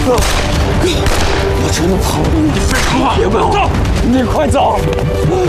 我真的跑不了，你废话，别问我，你快走！